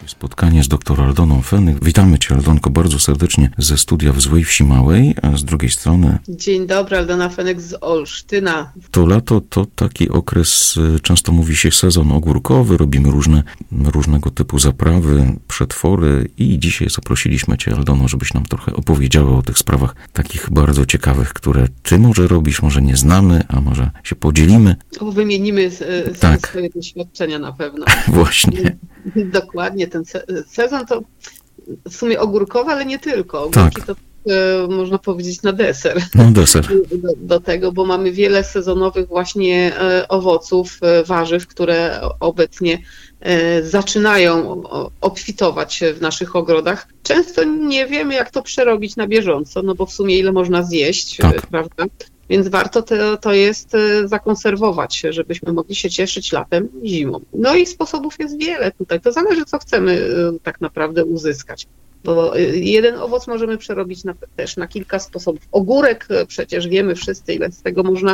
Spotkanie z dr Aldoną Fenych. Witamy Cię, Aldonko, bardzo serdecznie ze studia w Złej Wsi Małej, a z drugiej strony... Dzień dobry, Aldona Fenek z Olsztyna. To lato to taki okres, często mówi się sezon ogórkowy, robimy różnego typu zaprawy, przetwory i dzisiaj zaprosiliśmy Cię, Aldono, żebyś nam trochę opowiedziała o tych sprawach takich bardzo ciekawych, które Ty może robisz, może nie znamy, a może się podzielimy. Wymienimy swoje doświadczenia na pewno. Właśnie. Dokładnie, ten sezon to w sumie ogórkowy, ale nie tylko. Ogórki to można powiedzieć na deser. No deser. Do tego, bo mamy wiele sezonowych właśnie owoców, warzyw, które obecnie zaczynają obfitować w naszych ogrodach. Często nie wiemy, jak to przerobić na bieżąco, no bo w sumie ile można zjeść, prawda? Więc warto to jest zakonserwować, żebyśmy mogli się cieszyć latem i zimą. No i sposobów jest wiele tutaj. To zależy, co chcemy tak naprawdę uzyskać. Bo jeden owoc możemy przerobić też na kilka sposobów. Ogórek przecież wiemy wszyscy, ile z tego można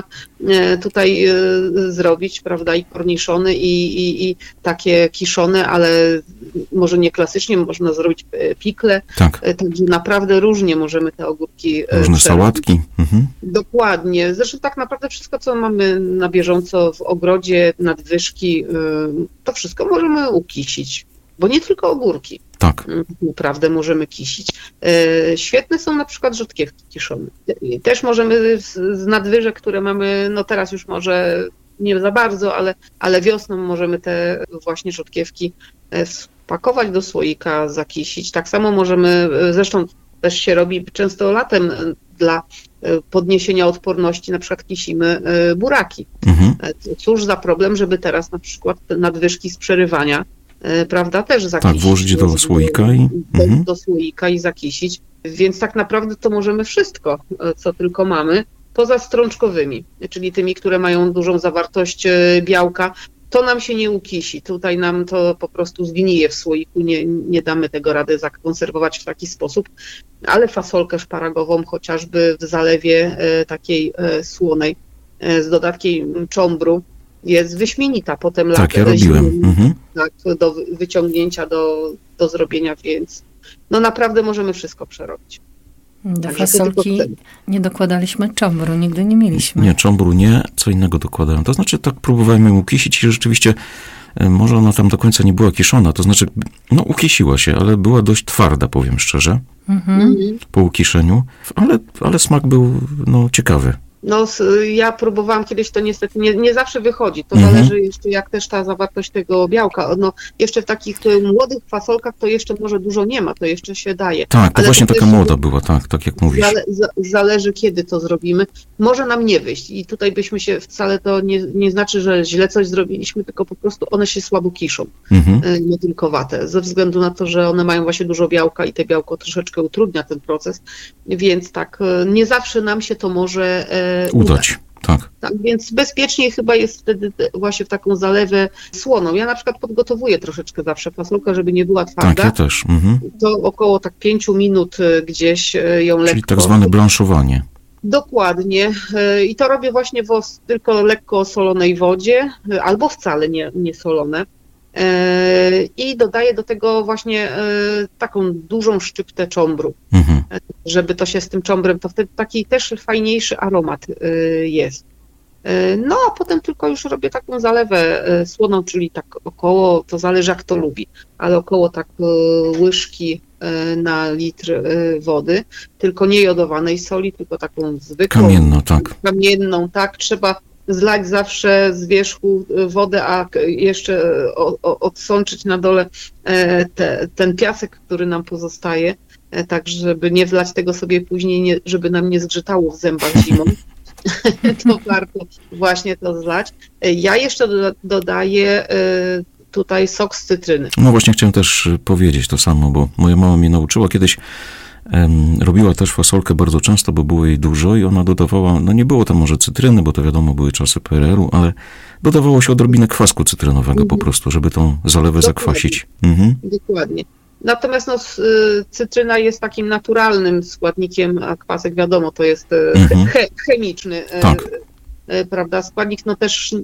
tutaj zrobić, prawda, i korniszony, i takie kiszone, ale może nie klasycznie, można zrobić pikle. Tak. Także naprawdę różnie możemy te ogórki różne sałatki. Mhm. Dokładnie. Zresztą tak naprawdę wszystko, co mamy na bieżąco w ogrodzie, nadwyżki, to wszystko możemy ukisić. Bo nie tylko ogórki. Tak. Naprawdę możemy kisić. Świetne są na przykład rzodkiewki kiszone. Też możemy z nadwyżek, które mamy, no teraz już może nie za bardzo, ale wiosną możemy te właśnie rzodkiewki spakować do słoika, zakisić. Tak samo możemy, zresztą też się robi często latem dla podniesienia odporności, na przykład kisimy buraki. Mhm. Cóż za problem, żeby teraz na przykład te nadwyżki z przerywania, prawda, też zakisić. Tak, włożyć do słoika do słoika i zakisić. Więc tak naprawdę to możemy wszystko, co tylko mamy, poza strączkowymi, czyli tymi, które mają dużą zawartość białka. To nam się nie ukisi. Tutaj nam to po prostu zgnije w słoiku. Nie damy tego rady zakonserwować w taki sposób. Ale fasolkę szparagową chociażby w zalewie takiej słonej z dodatkiem czombru jest wyśmienita. Potem tak, ja robiłem. Tak, do wyciągnięcia, do zrobienia, więc no naprawdę możemy wszystko przerobić. Do fasolki nie dokładaliśmy czombru, nigdy nie mieliśmy. Nie, czombru nie, co innego dokładałem. To znaczy tak próbowałem ją ukisić i rzeczywiście może ona tam do końca nie była kiszona, to znaczy no ukisiła się, ale była dość twarda, powiem szczerze, po ukiszeniu, ale smak był no ciekawy. No ja próbowałam kiedyś, to niestety nie zawsze wychodzi. To zależy jeszcze jak też ta zawartość tego białka. No jeszcze w takich młodych fasolkach to jeszcze może dużo nie ma, to jeszcze się daje. Tak, to właśnie taka młoda była, tak jak mówisz. Zależy kiedy to zrobimy. Może nam nie wyjść i tutaj byśmy się wcale to nie znaczy, że źle coś zrobiliśmy, tylko po prostu one się słabo kiszą, nie tylko watę. Ze względu na to, że one mają właśnie dużo białka i te białko troszeczkę utrudnia ten proces, więc tak nie zawsze nam się to może udać. Tak, więc bezpieczniej chyba jest wtedy właśnie w taką zalewę słoną. Ja na przykład podgotowuję troszeczkę zawsze fasolkę, żeby nie była twarda. Tak, ja też. To około 5 minut gdzieś ją lekko... Czyli tak zwane blanszowanie. Dokładnie. I to robię właśnie w tylko lekko solonej wodzie, albo wcale nie solone. I dodaję do tego właśnie taką dużą szczyptę czombru, żeby to się z tym czombrem, to wtedy taki też fajniejszy aromat jest. No a potem tylko już robię taką zalewę słoną, czyli tak około, to zależy jak to lubi, ale około tak łyżki na litr wody, tylko nie jodowanej soli, tylko taką zwykłą. Kamienną, tak. Trzeba zlać zawsze z wierzchu wodę, a jeszcze odsączyć na dole ten piasek, który nam pozostaje, tak żeby nie wlać tego sobie później, żeby nam nie zgrzytało w zębach zimą. To warto właśnie to zlać. Ja jeszcze dodaję tutaj sok z cytryny. No właśnie chciałem też powiedzieć to samo, bo moja mama mnie nauczyła kiedyś. Robiła też fasolkę bardzo często, bo było jej dużo i ona dodawała, no nie było tam może cytryny, bo to wiadomo były czasy PRL-u, ale dodawało się odrobinę kwasku cytrynowego po prostu, żeby tą zalewę zakwasić. Dokładnie. Natomiast no, cytryna jest takim naturalnym składnikiem, a kwasek wiadomo to jest chemiczny, prawda, składnik, no też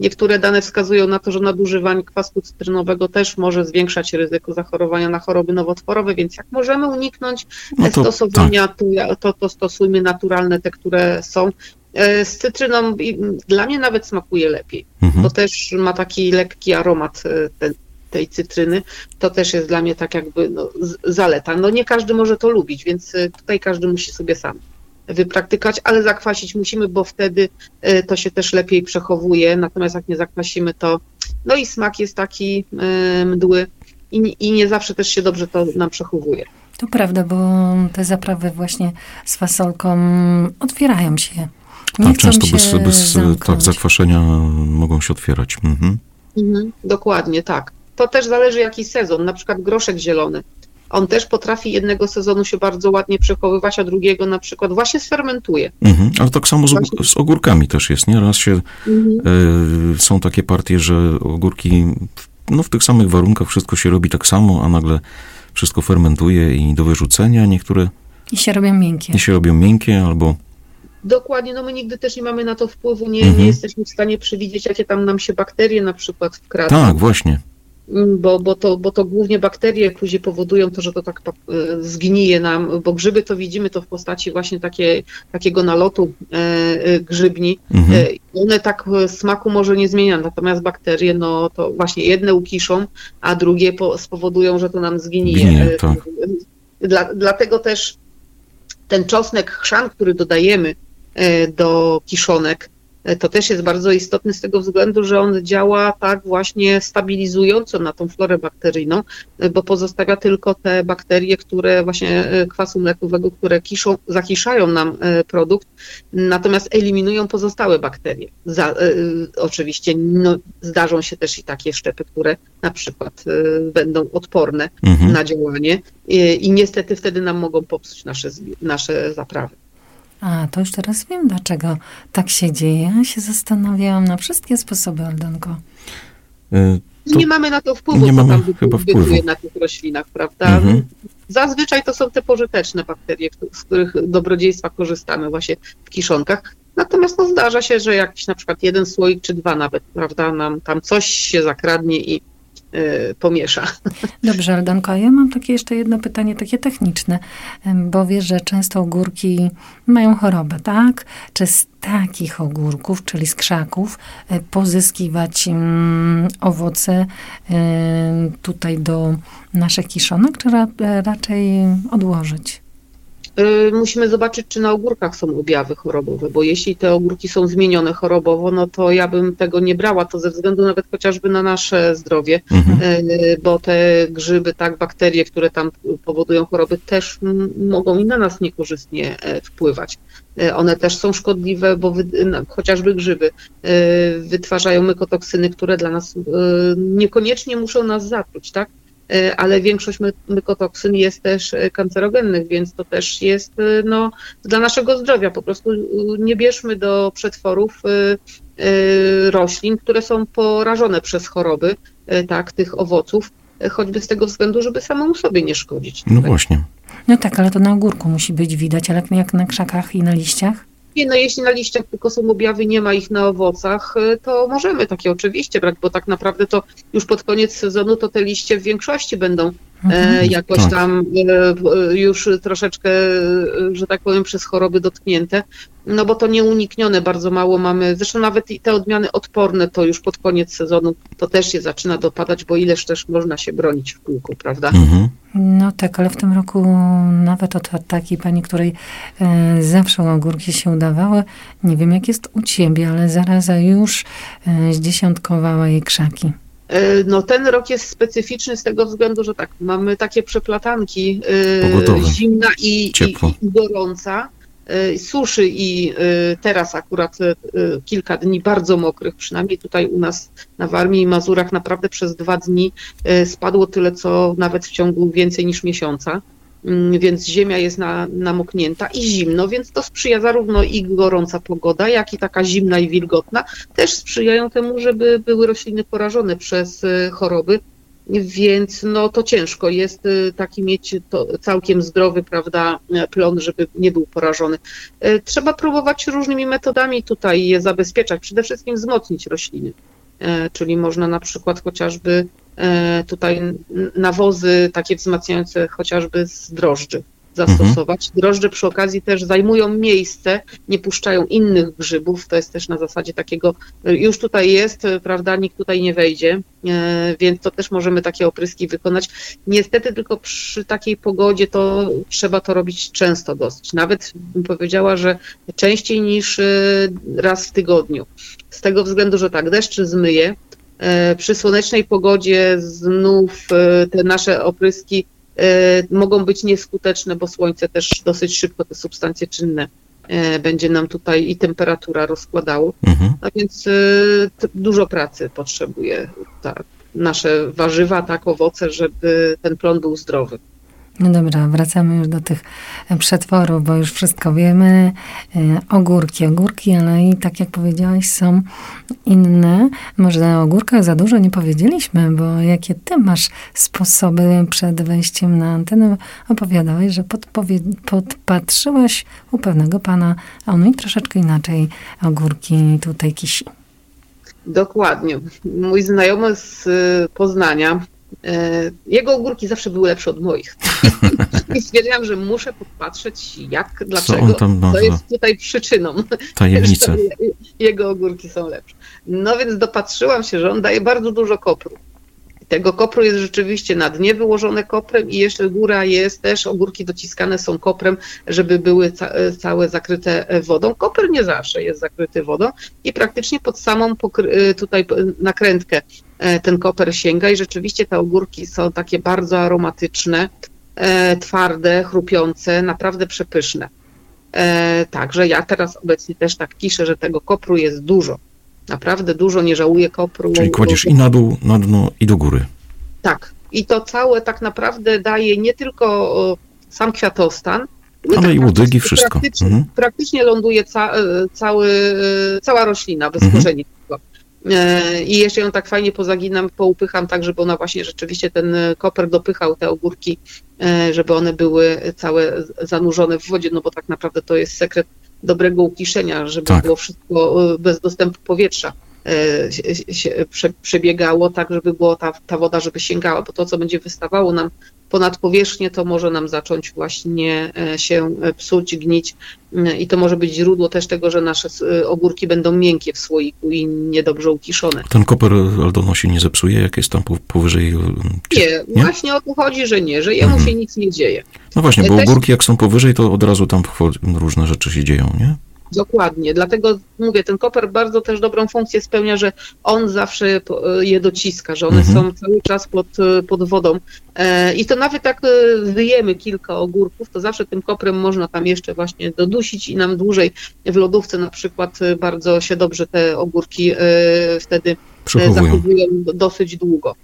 Niektóre dane wskazują na to, że nadużywanie kwasu cytrynowego też może zwiększać ryzyko zachorowania na choroby nowotworowe, więc jak możemy uniknąć stosowania, to stosujmy naturalne, te, które są. Z cytryną dla mnie nawet smakuje lepiej, bo też ma taki lekki aromat tej cytryny. To też jest dla mnie tak jakby zaleta. No nie każdy może to lubić, więc tutaj każdy musi sobie sam wypraktykować, ale zakwasić musimy, bo wtedy to się też lepiej przechowuje, natomiast jak nie zakwasimy, to no i smak jest taki mdły i nie zawsze też się dobrze to nam przechowuje. To prawda, bo te zaprawy właśnie z fasolką otwierają się. Tak, często bez zakwaszenia mogą się otwierać. Dokładnie, tak. To też zależy jaki sezon, na przykład groszek zielony. On też potrafi jednego sezonu się bardzo ładnie przechowywać, a drugiego na przykład właśnie sfermentuje. Ale tak samo z ogórkami też jest, nie? Raz się są takie partie, że ogórki w tych samych warunkach wszystko się robi tak samo, a nagle wszystko fermentuje i do wyrzucenia. Niektóre... I się robią miękkie. Albo... Dokładnie, no my nigdy też nie mamy na to wpływu, nie jesteśmy w stanie przewidzieć, jakie tam nam się bakterie na przykład wkradną. Tak, właśnie. Bo to głównie bakterie później powodują to, że to tak zgnije nam, bo grzyby to widzimy to w postaci właśnie takiego nalotu grzybni. One tak smaku może nie zmieniają, natomiast bakterie, no to właśnie jedne ukiszą, a drugie spowodują, że to nam zgnije. Tak. Dlatego też ten czosnek, chrzan, który dodajemy do kiszonek, to też jest bardzo istotny z tego względu, że on działa tak właśnie stabilizująco na tą florę bakteryjną, bo pozostawia tylko te bakterie, które właśnie kwasu mlekowego, które zakiszają nam produkt, natomiast eliminują pozostałe bakterie. Oczywiście zdarzą się też i takie szczepy, które na przykład będą odporne na działanie i niestety wtedy nam mogą popsuć nasze zaprawy. A, to już teraz wiem, dlaczego tak się dzieje. Ja się zastanawiałam na wszystkie sposoby, Aldanko. Nie mamy na to wpływu, co tam bytuje na tych roślinach, prawda? Zazwyczaj to są te pożyteczne bakterie, z których dobrodziejstwa korzystamy właśnie w kiszonkach. Natomiast zdarza się, że jakiś na przykład jeden słoik czy dwa nawet, prawda, nam tam coś się zakradnie i pomiesza. Dobrze, Aldanko, a ja mam jeszcze jedno pytanie, takie techniczne, bo wiesz, że często ogórki mają chorobę, tak? Czy z takich ogórków, czyli z krzaków, pozyskiwać owoce tutaj do naszych kiszonek, czy raczej odłożyć? Musimy zobaczyć, czy na ogórkach są objawy chorobowe, bo jeśli te ogórki są zmienione chorobowo, no to ja bym tego nie brała, to ze względu nawet chociażby na nasze zdrowie, bo te grzyby, tak, bakterie, które tam powodują choroby, też mogą i na nas niekorzystnie wpływać. One też są szkodliwe, bo chociażby grzyby wytwarzają mykotoksyny, które dla nas niekoniecznie muszą nas zatruć, tak? Ale większość mykotoksyn jest też kancerogennych, więc to też jest dla naszego zdrowia. Po prostu nie bierzmy do przetworów roślin, które są porażone przez choroby, tak, tych owoców, choćby z tego względu, żeby samemu sobie nie szkodzić. No właśnie. No tak, ale to na ogórku musi być widać, ale jak na krzakach i na liściach? No jeśli na liściach tylko są objawy, nie ma ich na owocach, to możemy takie oczywiście brać, bo tak naprawdę to już pod koniec sezonu to te liście w większości będą jakoś tam już troszeczkę, że tak powiem, przez choroby dotknięte, no bo to nieuniknione, bardzo mało mamy, zresztą nawet i te odmiany odporne to już pod koniec sezonu to też je zaczyna dopadać, bo ileż też można się bronić w kółku, prawda? No tak, ale w tym roku nawet od takiej pani, której zawsze ogórki się udawały, nie wiem jak jest u ciebie, ale zaraza już zdziesiątkowała jej krzaki. No ten rok jest specyficzny z tego względu, że tak, mamy takie przeplatanki, zimna i gorąca, suszy i teraz akurat kilka dni bardzo mokrych, przynajmniej tutaj u nas na Warmii i Mazurach naprawdę przez 2 dni spadło tyle, co nawet w ciągu więcej niż miesiąca. Więc ziemia jest namoknięta i zimno, więc to sprzyja zarówno i gorąca pogoda, jak i taka zimna i wilgotna, też sprzyjają temu, żeby były rośliny porażone przez choroby, więc no to ciężko jest taki mieć to całkiem zdrowy, prawda, plon, żeby nie był porażony. Trzeba próbować różnymi metodami tutaj je zabezpieczać, przede wszystkim wzmocnić rośliny. czyli można na przykład chociażby tutaj nawozy takie wzmacniające chociażby z drożdży zastosować. Drożdże przy okazji też zajmują miejsce, nie puszczają innych grzybów, to jest też na zasadzie takiego, już tutaj jest, prawda, nikt tutaj nie wejdzie, więc to też możemy takie opryski wykonać. Niestety tylko przy takiej pogodzie to trzeba to robić często dosyć, nawet bym powiedziała, że częściej niż raz w tygodniu. Z tego względu, że tak, deszcz zmyje, przy słonecznej pogodzie znów te nasze opryski mogą być nieskuteczne, bo słońce też dosyć szybko te substancje czynne będzie nam tutaj i temperatura rozkładało. A więc dużo pracy potrzebuje nasze warzywa, tak, owoce, żeby ten plon był zdrowy. No dobra, wracamy już do tych przetworów, bo już wszystko wiemy. Ogórki, ale i tak jak powiedziałaś, są inne. Może o ogórkach za dużo nie powiedzieliśmy, bo jakie ty masz sposoby przed wejściem na antenę? Opowiadałeś, że podpatrzyłaś u pewnego pana, a on mi troszeczkę inaczej ogórki tutaj kisi. Dokładnie. Mój znajomy z Poznania, jego ogórki zawsze były lepsze od moich. I stwierdziłam, że muszę podpatrzeć, dlaczego, co jest tutaj przyczyną, tajemnicę, że jego ogórki są lepsze. No więc dopatrzyłam się, że on daje bardzo dużo kopru. Tego kopru jest rzeczywiście na dnie wyłożone koprem i jeszcze góra jest też, ogórki dociskane są koprem, żeby były całe zakryte wodą. Koper nie zawsze jest zakryty wodą i praktycznie pod samą tutaj nakrętkę ten koper sięga i rzeczywiście te ogórki są takie bardzo aromatyczne, twarde, chrupiące, naprawdę przepyszne. Także ja teraz obecnie też tak kiszę, że tego kopru jest dużo. Naprawdę dużo, nie żałuję kopru. Czyli kładziesz i na dół, na dno, i do góry. Tak. I to całe tak naprawdę daje nie tylko sam kwiatostan, ale i łodygi, wszystko. Praktycznie ląduje cała roślina bez korzeni. I jeszcze ją tak fajnie pozaginam, poupycham tak, żeby ona właśnie rzeczywiście ten koper dopychał te ogórki, żeby one były całe zanurzone w wodzie, no bo tak naprawdę to jest sekret dobrego ukiszenia, żeby było wszystko bez dostępu powietrza przebiegało, tak żeby było ta woda, żeby sięgała, bo to, co będzie wystawało nam ponad powierzchnię, to może nam zacząć właśnie się psuć, gnić i to może być źródło też tego, że nasze ogórki będą miękkie w słoiku i niedobrze ukiszone. Ten koper, Aldono, się nie zepsuje, jak jest tam powyżej? Nie, właśnie o to chodzi, że nie, że jemu się nic nie dzieje. No właśnie, bo ogórki jak są powyżej, to od razu tam różne rzeczy się dzieją, nie? Dokładnie, dlatego mówię, ten koper bardzo też dobrą funkcję spełnia, że on zawsze je dociska, że one są cały czas pod wodą i to nawet jak wyjemy kilka ogórków, to zawsze tym koprem można tam jeszcze właśnie dodusić i nam dłużej w lodówce na przykład bardzo się dobrze te ogórki wtedy zachowują dosyć długo.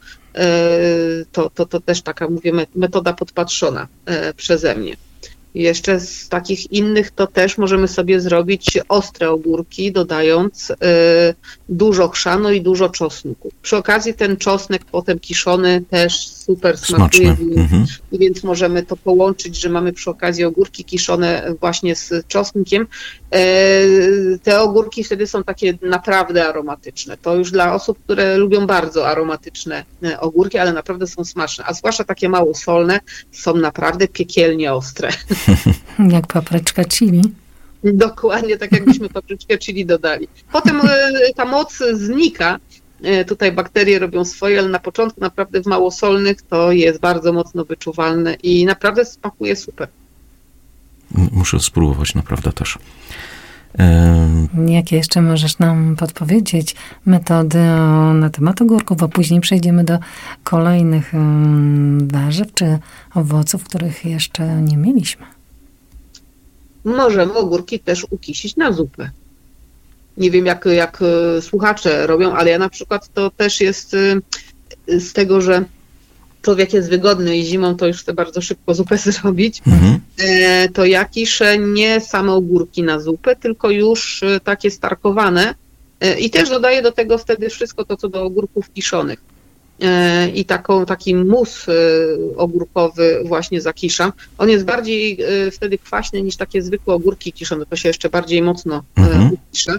To też taka, mówię, metoda podpatrzona przeze mnie. Jeszcze z takich innych to też możemy sobie zrobić ostre ogórki, dodając dużo chrzanu i dużo czosnku. Przy okazji ten czosnek potem kiszony też super smakuje, więc możemy to połączyć, że mamy przy okazji ogórki kiszone właśnie z czosnkiem. Te ogórki wtedy są takie naprawdę aromatyczne. To już dla osób, które lubią bardzo aromatyczne ogórki, ale naprawdę są smaczne, a zwłaszcza takie mało solne, są naprawdę piekielnie ostre. Jak papryczka chili. Dokładnie tak, jakbyśmy papryczkę chili dodali. Potem ta moc znika, tutaj bakterie robią swoje, ale na początku naprawdę w małosolnych to jest bardzo mocno wyczuwalne i naprawdę smakuje super. Muszę spróbować naprawdę też. Jakie jeszcze możesz nam podpowiedzieć metody na temat ogórków, a później przejdziemy do kolejnych warzyw czy owoców, których jeszcze nie mieliśmy? Możemy ogórki też ukisić na zupę. Nie wiem, jak słuchacze robią, ale ja na przykład to też jest z tego, że człowiek jest wygodny i zimą to już chce bardzo szybko zupę zrobić, to ja kiszę nie same ogórki na zupę, tylko już takie starkowane i też dodaję do tego wtedy wszystko to, co do ogórków kiszonych. I taki mus ogórkowy właśnie zakiszam. On jest bardziej wtedy kwaśny niż takie zwykłe ogórki kiszone, to się jeszcze bardziej mocno ukisza.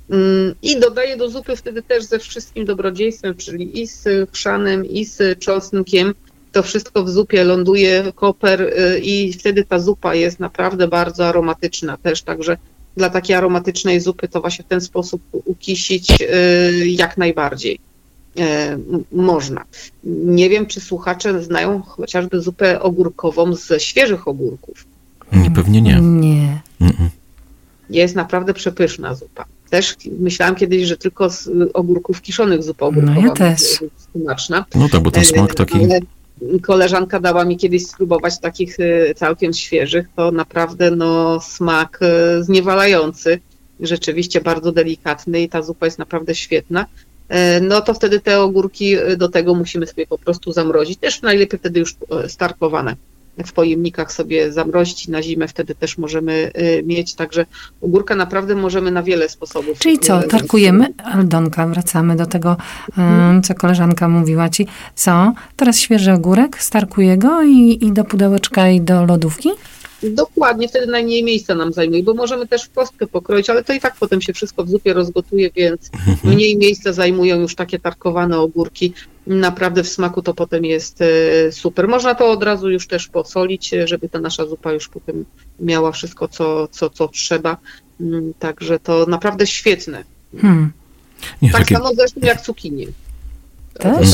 I dodaję do zupy wtedy też ze wszystkim dobrodziejstwem, czyli i z chrzanem, i z czosnkiem. To wszystko w zupie ląduje, koper i wtedy ta zupa jest naprawdę bardzo aromatyczna też, także dla takiej aromatycznej zupy to właśnie w ten sposób ukisić jak najbardziej można. Nie wiem, czy słuchacze znają chociażby zupę ogórkową ze świeżych ogórków. Pewnie nie. Nie. Jest naprawdę przepyszna zupa. Też myślałam kiedyś, że tylko z ogórków kiszonych zupa ogórkowa No ja też. jest smaczna. No tak, bo ten smak taki... Ale koleżanka dała mi kiedyś spróbować takich całkiem świeżych, to naprawdę smak zniewalający, rzeczywiście bardzo delikatny i ta zupa jest naprawdę świetna. No to wtedy te ogórki do tego musimy sobie po prostu zamrozić, też najlepiej wtedy już starkowane. W pojemnikach sobie zamrozić na zimę, wtedy też możemy mieć, także ogórka naprawdę możemy na wiele sposobów. Czyli co, tarkujemy? Aldonka, wracamy do tego, co koleżanka mówiła ci. Co? Teraz świeży ogórek, starkuję go i do pudełeczka i do lodówki? Dokładnie, wtedy najmniej miejsca nam zajmuje, bo możemy też w kostkę pokroić, ale to i tak potem się wszystko w zupie rozgotuje, więc mniej miejsca zajmują już takie tarkowane ogórki. Naprawdę w smaku to potem jest super. Można to od razu już też posolić, żeby ta nasza zupa już potem miała wszystko, co trzeba. Także to naprawdę świetne. Nie, tak takie... samo zresztą jak cukinie. Też?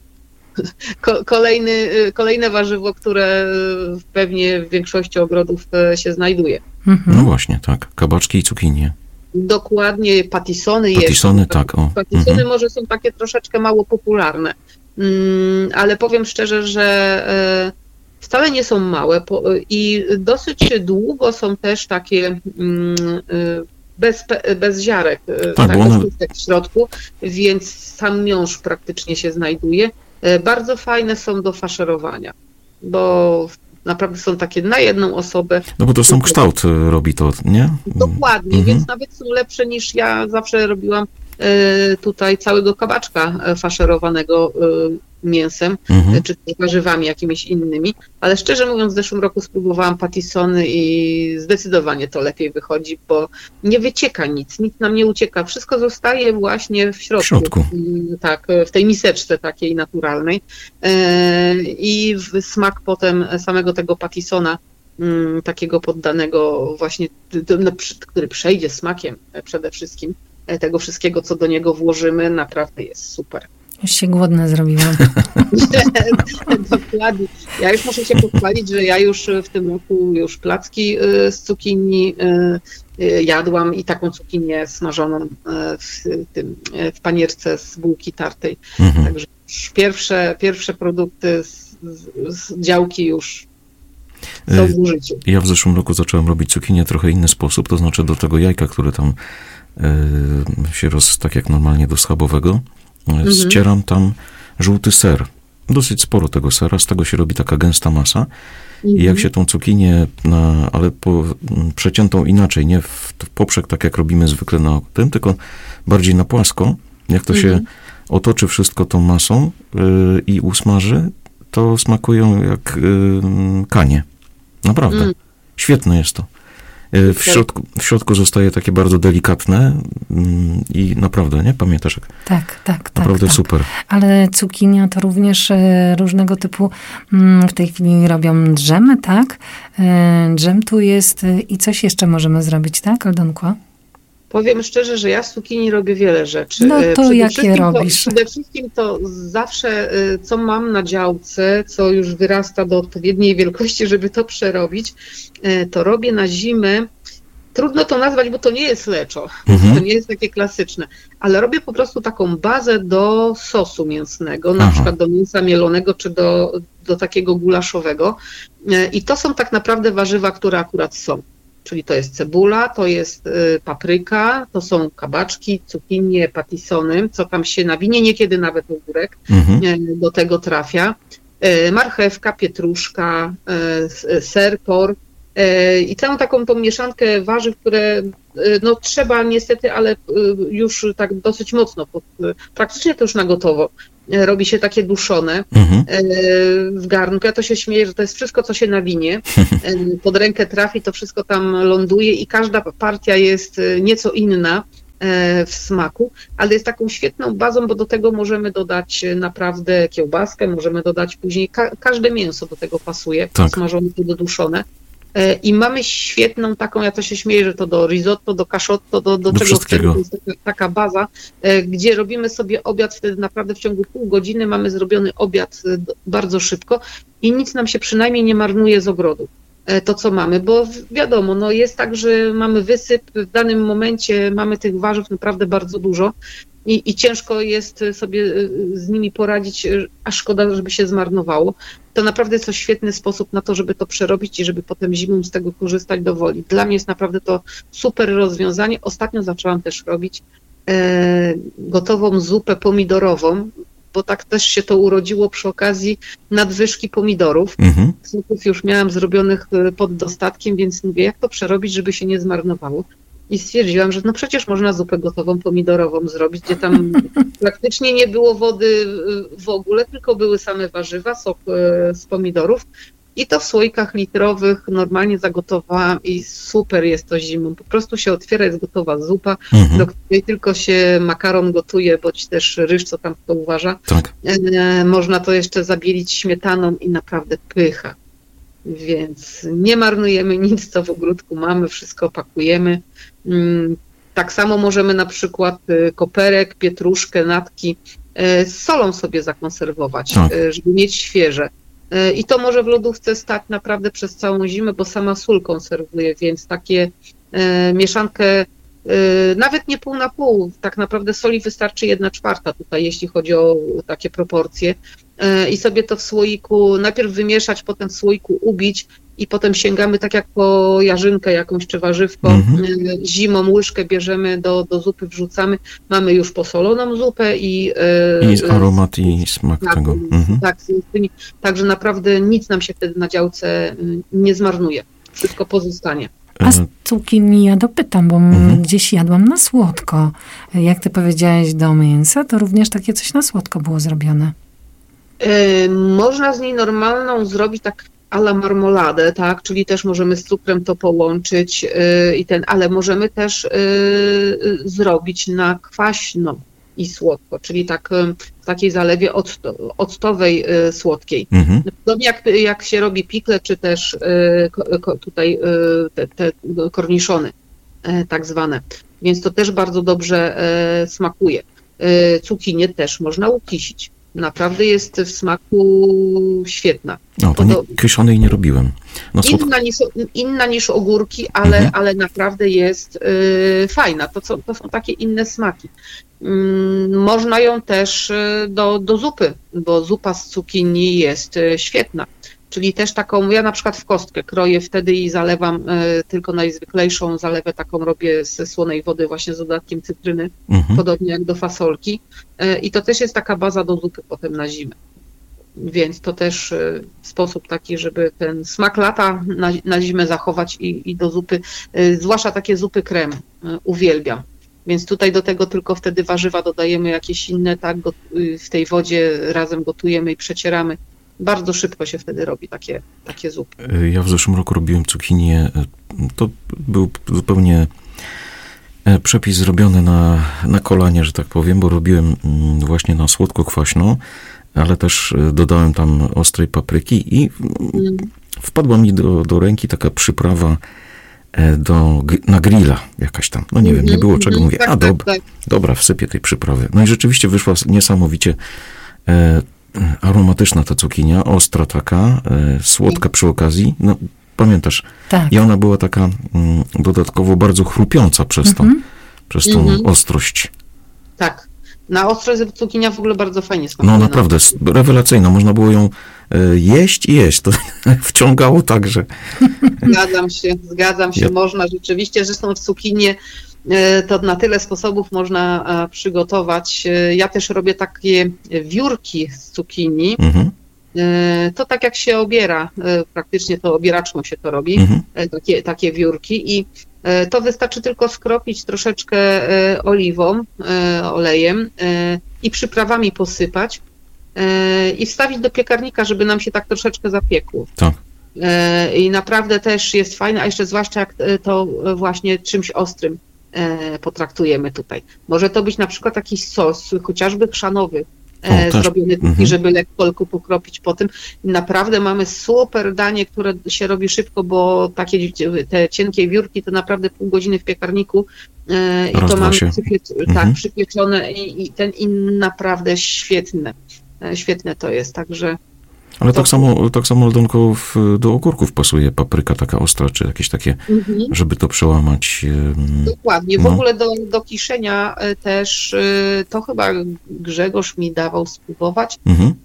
Kolejne warzywo, które pewnie w większości ogrodów się znajduje. No właśnie, tak. Kabaczki i cukinie. Dokładnie, patisony tak. O. Patisony może są takie troszeczkę mało popularne, ale powiem szczerze, że wcale nie są małe i dosyć długo są też takie bez ziarek, tak, w środku, więc sam miąższ praktycznie się znajduje. Bardzo fajne są do faszerowania, bo naprawdę są takie na jedną osobę. No bo to sam kształt robi to, nie? Dokładnie, więc nawet są lepsze niż ja zawsze robiłam tutaj całego kabaczka faszerowanego mięsem, czy warzywami jakimiś innymi, ale szczerze mówiąc w zeszłym roku spróbowałam patisony i zdecydowanie to lepiej wychodzi, bo nie wycieka nic nam nie ucieka, wszystko zostaje właśnie w środku. Tak, w tej miseczce takiej naturalnej i smak potem samego tego patisona, takiego poddanego właśnie, który przejdzie smakiem przede wszystkim tego wszystkiego, co do niego włożymy, naprawdę jest super. Już się głodna zrobiłam. Dokładnie. Ja już muszę się pochwalić, że ja już w tym roku placki z cukinii jadłam i taką cukinię smażoną w panierce z bułki tartej. Także już pierwsze produkty z działki już są w użyciu. Ja w zeszłym roku zacząłem robić cukinię w trochę inny sposób, to znaczy do tego jajka, które tam się tak jak normalnie do schabowego, ścieram tam żółty ser. Dosyć sporo tego sera, z tego się robi taka gęsta masa. I jak się tą cukinię, ale przeciętą inaczej, nie w poprzek, tak jak robimy zwykle na tym, tylko bardziej na płasko, jak to się otoczy wszystko tą masą i usmaży, to smakują jak kanie. Naprawdę. Świetne jest to. W środku zostaje takie bardzo delikatne i naprawdę, nie? Pamiętasz? Tak. Naprawdę super. Ale cukinia to również różnego typu, w tej chwili robią dżemy, tak? Dżem tu jest i coś jeszcze możemy zrobić, tak, Aldonko? Powiem szczerze, że ja z cukinii robię wiele rzeczy. No to jakie robisz? Przede wszystkim to zawsze, co mam na działce, co już wyrasta do odpowiedniej wielkości, żeby to przerobić, to robię na zimę. Trudno to nazwać, bo to nie jest leczo, to nie jest takie klasyczne, ale robię po prostu taką bazę do sosu mięsnego, na przykład do mięsa mielonego, czy do takiego gulaszowego. I to są tak naprawdę warzywa, które akurat są. Czyli to jest cebula, to jest papryka, to są kabaczki, cukinie, patisony, co tam się nawinie, niekiedy nawet ogórek do tego trafia. Marchewka, pietruszka, ser, por i całą taką tą mieszankę warzyw, które trzeba niestety, ale już tak dosyć mocno, praktycznie to już na gotowo. Robi się takie duszone w garnku. Ja to się śmieję, że to jest wszystko, co się nawinie. Pod rękę trafi, to wszystko tam ląduje i każda partia jest nieco inna, w smaku, ale jest taką świetną bazą, bo do tego możemy dodać naprawdę kiełbaskę, możemy dodać później, każde mięso do tego pasuje, smażone czy doduszone. I mamy świetną taką, ja to się śmieję, że to do risotto, do cachotto, do czego chcemy, to jest taka baza, gdzie robimy sobie obiad, wtedy naprawdę w ciągu pół godziny mamy zrobiony obiad bardzo szybko i nic nam się przynajmniej nie marnuje z ogrodu. To, co mamy, bo wiadomo, no jest tak, że mamy wysyp, w danym momencie mamy tych warzyw naprawdę bardzo dużo i ciężko jest sobie z nimi poradzić, a szkoda, żeby się zmarnowało. To naprawdę jest to świetny sposób na to, żeby to przerobić i żeby potem zimą z tego korzystać do woli. Dla mnie jest naprawdę to super rozwiązanie. Ostatnio zaczęłam też robić gotową zupę pomidorową, bo tak też się to urodziło przy okazji nadwyżki pomidorów. Zupów już miałam zrobionych pod dostatkiem, więc mówię, jak to przerobić, żeby się nie zmarnowało. I stwierdziłam, że no przecież można zupę gotową pomidorową zrobić, gdzie tam praktycznie nie było wody w ogóle, tylko były same warzywa, sok z pomidorów. I to w słoikach litrowych normalnie zagotowałam i super jest to zimą. Po prostu się otwiera, jest gotowa zupa, do której tylko się makaron gotuje, bądź też ryż, co tam kto uważa. Tak. Można to jeszcze zabielić śmietaną i naprawdę pycha. Więc nie marnujemy nic, co w ogródku mamy, wszystko pakujemy. Tak samo możemy na przykład koperek, pietruszkę, natki z solą sobie zakonserwować, żeby mieć świeże. I to może w lodówce stać naprawdę przez całą zimę, bo sama sól konserwuje, więc takie mieszankę, nawet nie pół na pół, tak naprawdę soli wystarczy 1/4 tutaj, jeśli chodzi o takie proporcje. I sobie to w słoiku najpierw wymieszać, potem w słoiku ubić i potem sięgamy tak jak po jarzynkę jakąś czy warzywko, zimą łyżkę bierzemy do zupy, wrzucamy, mamy już posoloną zupę i aromat i smak tego. Tak, także naprawdę nic nam się wtedy na działce nie zmarnuje, wszystko pozostanie. A z cukinii ja dopytam, bo gdzieś jadłam na słodko. Jak ty powiedziałeś do mięsa, to również takie coś na słodko było zrobione. Można z niej normalną zrobić tak a la marmoladę, tak, czyli też możemy z cukrem to połączyć ale możemy też zrobić na kwaśno i słodko, czyli tak w takiej zalewie octowej słodkiej. Podobnie jak się robi pikle, czy też tutaj te korniszony tak zwane, więc to też bardzo dobrze smakuje. Cukinię też można ukisić. Naprawdę jest w smaku świetna. No, to kiszonej nie robiłem. Inna niż ogórki, ale naprawdę jest fajna. To są takie inne smaki. Można ją też do zupy, bo zupa z cukinii jest świetna. Czyli też taką, ja na przykład w kostkę kroję wtedy i zalewam tylko najzwyklejszą zalewę, taką robię ze słonej wody właśnie z dodatkiem cytryny, podobnie jak do fasolki. I to też jest taka baza do zupy potem na zimę. Więc to też sposób taki, żeby ten smak lata na zimę zachować i do zupy, zwłaszcza takie zupy krem, uwielbiam. Więc tutaj do tego tylko wtedy warzywa dodajemy jakieś inne, tak, w tej wodzie razem gotujemy i przecieramy. Bardzo szybko się wtedy robi takie zupy. Ja w zeszłym roku robiłem cukinię. To był zupełnie przepis zrobiony na kolanie, że tak powiem, bo robiłem właśnie na słodko-kwaśno, ale też dodałem tam ostrej papryki i wpadła mi do ręki taka przyprawa na grilla jakaś tam. No nie wiem, nie było czego. Mówię, dobra, wsypię tej przyprawy. No i rzeczywiście wyszła niesamowicie aromatyczna ta cukinia, ostra taka, słodka przy okazji. No, pamiętasz? Tak. I ona była taka dodatkowo bardzo chrupiąca przez tą ostrość. Tak. Na ostrość cukinia w ogóle bardzo fajnie smakuje. No naprawdę, rewelacyjna. Można było ją jeść i jeść. To wciągało tak, że... Zgadzam się. Można rzeczywiście. Zresztą w cukinię to na tyle sposobów można przygotować. Ja też robię takie wiórki z cukinii. To tak jak się obiera, praktycznie to obieraczką się to robi, takie wiórki i to wystarczy tylko skropić troszeczkę oliwą, olejem i przyprawami posypać i wstawić do piekarnika, żeby nam się tak troszeczkę zapiekło. Tak. I naprawdę też jest fajne, a jeszcze zwłaszcza jak to właśnie czymś ostrym potraktujemy tutaj. Może to być na przykład jakiś sos, chociażby chrzanowy, też. zrobiony taki, żeby lekko pokropić po tym. Naprawdę mamy super danie, które się robi szybko, bo takie te cienkie wiórki to naprawdę pół godziny w piekarniku i to mamy tak, przypieczone i naprawdę świetne. Świetne to jest, także... Ale tak samo Aldonko, do ogórków pasuje papryka taka ostra, czy jakieś takie, żeby to przełamać. Dokładnie. W ogóle do kiszenia też, to chyba Grzegorz mi dawał spróbować,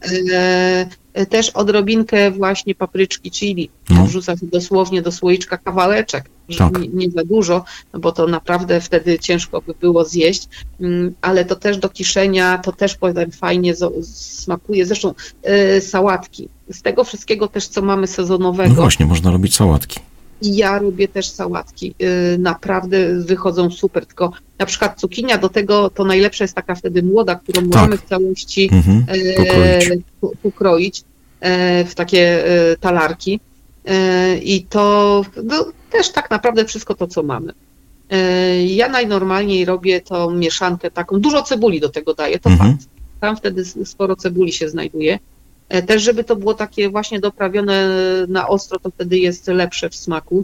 też odrobinkę właśnie papryczki chili. Wrzuca się dosłownie do słoiczka kawałeczek, nie za dużo, no bo to naprawdę wtedy ciężko by było zjeść, ale to też do kiszenia, to też powiem fajnie smakuje. Zresztą sałatki. Z tego wszystkiego też, co mamy sezonowego. No właśnie, można robić sałatki. I ja robię też sałatki. Naprawdę wychodzą super, tylko na przykład cukinia do tego, to najlepsza jest taka wtedy młoda, którą możemy w całości pokroić w takie talarki. I to też tak naprawdę wszystko to, co mamy. Ja najnormalniej robię tą mieszankę taką, dużo cebuli do tego daję, to fakt. Tam wtedy sporo cebuli się znajduje. Też, żeby to było takie właśnie doprawione na ostro, to wtedy jest lepsze w smaku.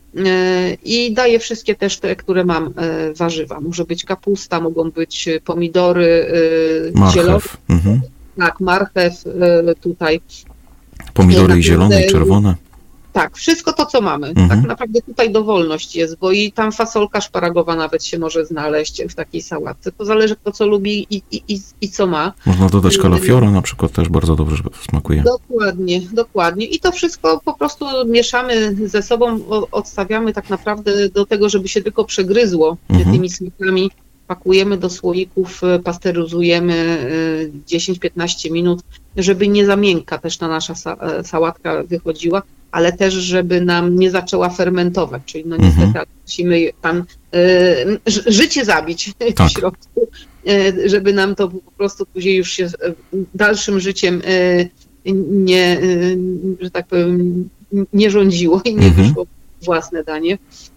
I daję wszystkie też te, które mam warzywa. Może być kapusta, mogą być pomidory, zielone. Tak, marchew tutaj. Pomidory i zielone, i czerwone. Tak, wszystko to, co mamy. Tak naprawdę tutaj dowolność jest, bo i tam fasolka szparagowa nawet się może znaleźć w takiej sałatce. To zależy, kto co lubi i co ma. Można dodać kalafiora na przykład, też bardzo dobrze smakuje. Dokładnie. I to wszystko po prostu mieszamy ze sobą, odstawiamy tak naprawdę do tego, żeby się tylko przegryzło tymi smakami. Pakujemy do słoików, pasteryzujemy 10-15 minut, żeby nie za miękka też ta nasza sałatka wychodziła, ale też, żeby nam nie zaczęła fermentować, czyli no niestety musimy tam życie zabić w środku, żeby nam to po prostu później już się dalszym życiem nie, że tak powiem, nie rządziło i nie wyszło własne danie.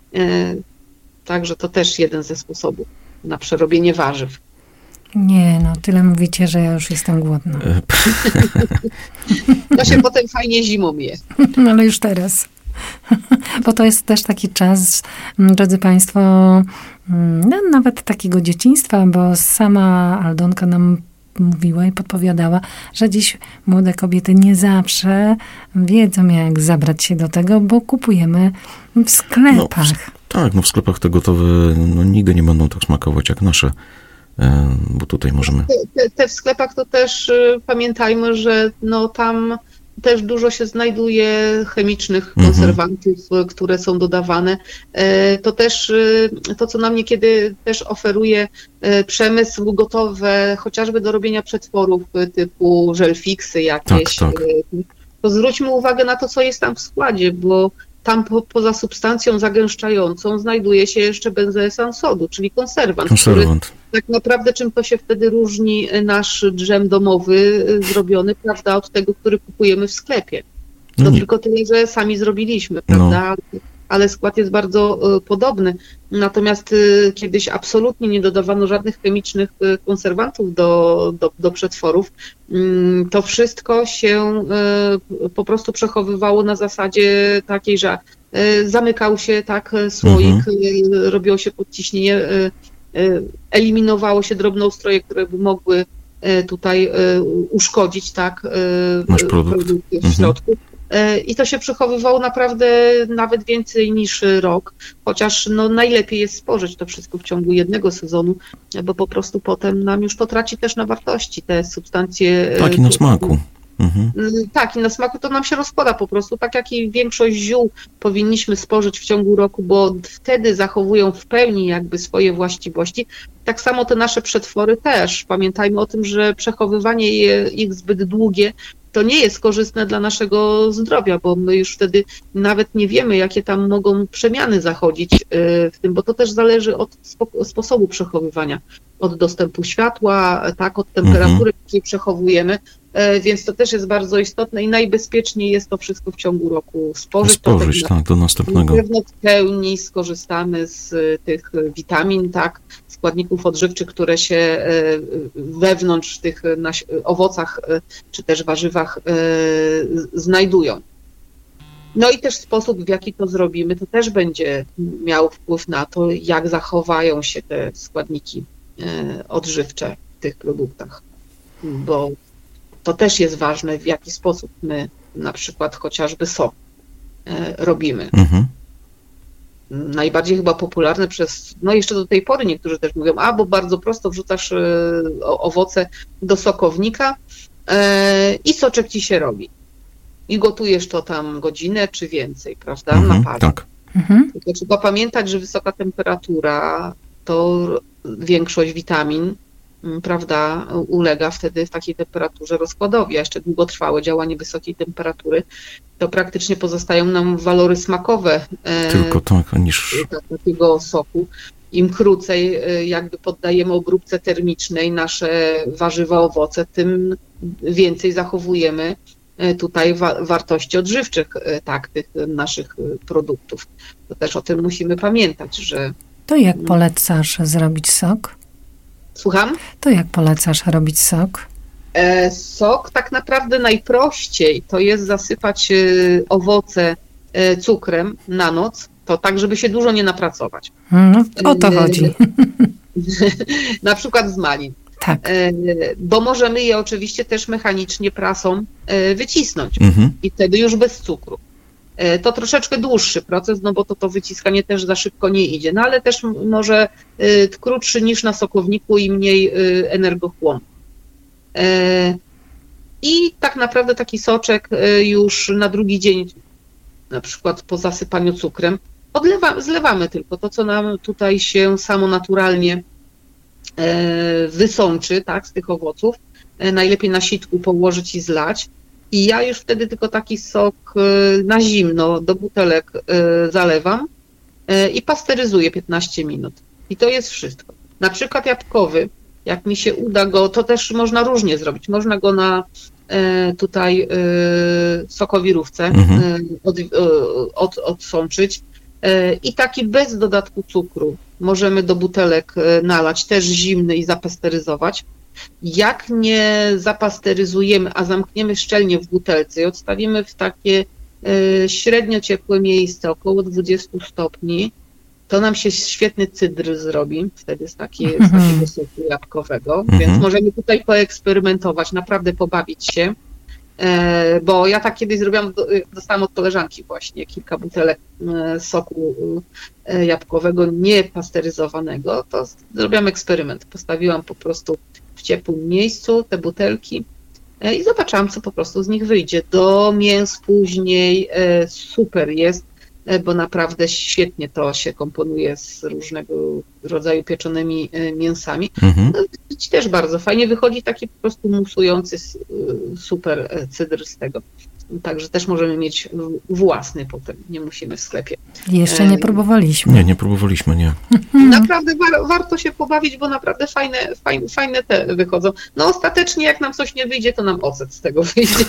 Także to też jeden ze sposobów na przerobienie warzyw. Nie, no tyle mówicie, że ja już jestem głodna. To się potem fajnie zimą je. Ale już teraz. Bo to jest też taki czas, drodzy Państwo, no, nawet takiego dzieciństwa, bo sama Aldonka nam mówiła i podpowiadała, że dziś młode kobiety nie zawsze wiedzą, jak zabrać się do tego, bo kupujemy w sklepach. W sklepach te gotowe nigdy nie będą tak smakować jak nasze, bo tutaj możemy... Te w sklepach to też pamiętajmy, że tam też dużo się znajduje chemicznych konserwantów, które są dodawane. To też to, co nam niekiedy też oferuje przemysł gotowe, chociażby do robienia przetworów typu żelfiksy jakieś. To zwróćmy uwagę na to, co jest tam w składzie, bo tam poza substancją zagęszczającą znajduje się jeszcze benzoesan sodu, czyli konserwant. Który tak naprawdę czym to się wtedy różni nasz dżem domowy zrobiony, prawda, od tego, który kupujemy w sklepie. To tylko tyle, że sami zrobiliśmy, prawda? Ale skład jest bardzo podobny. Natomiast kiedyś absolutnie nie dodawano żadnych chemicznych konserwantów do przetworów. To wszystko się po prostu przechowywało na zasadzie takiej, że zamykał się słoik, robiło się podciśnienie, eliminowało się drobnoustroje, które by mogły tutaj uszkodzić nasz produkty w środku. I to się przechowywało naprawdę nawet więcej niż rok, chociaż najlepiej jest spożyć to wszystko w ciągu jednego sezonu, bo po prostu potem nam już to traci też na wartości, te substancje. Tak, i na smaku. Tak, i na smaku to nam się rozkłada po prostu, tak jak i większość ziół powinniśmy spożyć w ciągu roku, bo wtedy zachowują w pełni jakby swoje właściwości. Tak samo te nasze przetwory też. Pamiętajmy o tym, że przechowywanie ich zbyt długie to nie jest korzystne dla naszego zdrowia, bo my już wtedy nawet nie wiemy, jakie tam mogą przemiany zachodzić w tym, bo to też zależy od sposobu przechowywania, od dostępu światła, od temperatury, jakiej przechowujemy. więc to też jest bardzo istotne i najbezpieczniej jest to wszystko w ciągu roku spożyć. Tak, do następnego. Na pewno w pełni skorzystamy z tych witamin, tak, składników odżywczych, które się wewnątrz tych owocach czy też warzywach znajdują. No i też sposób, w jaki to zrobimy, to też będzie miał wpływ na to, jak zachowają się te składniki odżywcze w tych produktach, bo to też jest ważne, w jaki sposób my na przykład chociażby sok robimy. Najbardziej chyba popularne jeszcze do tej pory niektórzy też mówią, bo bardzo prosto wrzucasz owoce do sokownika i soczek ci się robi. I gotujesz to tam godzinę czy więcej, prawda? Na parze. Tak. Tylko trzeba pamiętać, że wysoka temperatura to większość witamin, prawda, ulega wtedy w takiej temperaturze rozkładowi, a jeszcze długotrwałe działanie wysokiej temperatury, to praktycznie pozostają nam walory smakowe tylko tak, niż takiego soku. Im krócej jakby poddajemy obróbce termicznej nasze warzywa, owoce, tym więcej zachowujemy tutaj wartości odżywczych, tak, tych naszych produktów. To też o tym musimy pamiętać, że... To jak polecasz zrobić sok? Słucham? To jak polecasz robić sok? Sok tak naprawdę najprościej to jest zasypać owoce cukrem na noc, to tak, żeby się dużo nie napracować. No, o to chodzi. Na przykład z malin. Tak. Bo możemy je oczywiście też mechanicznie prasą wycisnąć i wtedy już bez cukru. To troszeczkę dłuższy proces, no bo to wyciskanie też za szybko nie idzie, no ale też może krótszy niż na sokowniku i mniej energochłonny. I tak naprawdę taki soczek już na drugi dzień, na przykład po zasypaniu cukrem, zlewamy tylko to, co nam tutaj się samo naturalnie wysączy, tak, z tych owoców. Najlepiej na sitku położyć i zlać. I ja już wtedy tylko taki sok na zimno do butelek zalewam i pasteryzuję 15 minut. I to jest wszystko. Na przykład jabłkowy, jak mi się uda go, to też można różnie zrobić. Można go na tutaj sokowirówce odsączyć i taki bez dodatku cukru możemy do butelek nalać, też zimny i zapasteryzować. Jak nie zapasteryzujemy, a zamkniemy szczelnie w butelce i odstawimy w takie średnio ciepłe miejsce, około 20 stopni, to nam się świetny cydr zrobi wtedy z takiego soku jabłkowego, więc możemy tutaj poeksperymentować, naprawdę pobawić się, bo ja tak kiedyś zrobiłam, dostałam od koleżanki właśnie kilka butelek soku jabłkowego niepasteryzowanego, to zrobiłam eksperyment, postawiłam po prostu w ciepłym miejscu te butelki i zobaczyłam, co po prostu z nich wyjdzie. Do mięs później super jest, bo naprawdę świetnie to się komponuje z różnego rodzaju pieczonymi mięsami. No, też bardzo fajnie wychodzi taki po prostu musujący super cydr z tego. Także też możemy mieć własny potem, nie musimy w sklepie. Jeszcze nie próbowaliśmy. Nie próbowaliśmy, nie. Naprawdę warto się pobawić, bo naprawdę fajne te wychodzą. No ostatecznie jak nam coś nie wyjdzie, to nam ocet z tego wyjdzie.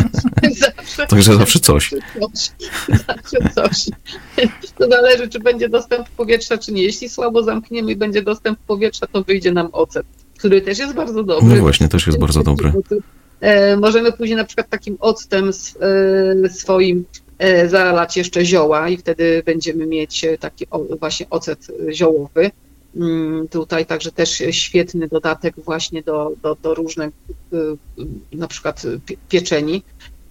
Także zawsze coś. Zawsze coś. To zależy, czy będzie dostęp powietrza, czy nie. Jeśli słabo zamkniemy i będzie dostęp powietrza, to wyjdzie nam ocet, który też jest bardzo dobry. No właśnie, też jest bardzo dobry. Możemy później na przykład takim octem swoim zalać jeszcze zioła i wtedy będziemy mieć taki właśnie ocet ziołowy. Tutaj także też świetny dodatek właśnie do różnych na przykład pieczeni.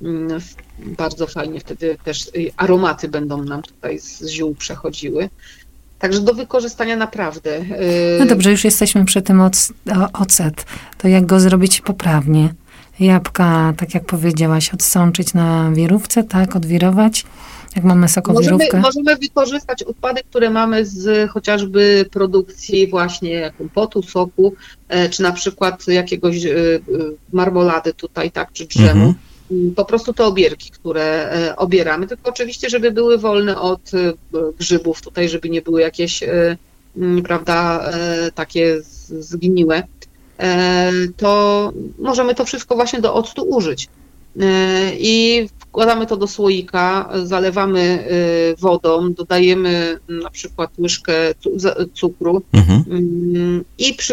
Bardzo fajnie wtedy też aromaty będą nam tutaj z ziół przechodziły. Także do wykorzystania naprawdę. No dobrze, już jesteśmy przy tym ocet. To jak go zrobić poprawnie? Jabłka, tak jak powiedziałaś, odsączyć na wirówce, tak? Odwirować, jak mamy sokowirówkę. Możemy wykorzystać odpady, które mamy z chociażby produkcji właśnie kompotu, soku, czy na przykład jakiegoś marmolady tutaj, tak, czy drzemu. Po prostu te obierki, które obieramy, tylko oczywiście, żeby były wolne od grzybów tutaj, żeby nie były jakieś, prawda, takie zgniłe. to możemy to wszystko właśnie do octu użyć. I wkładamy to do słoika, zalewamy wodą, dodajemy na przykład łyżkę cukru i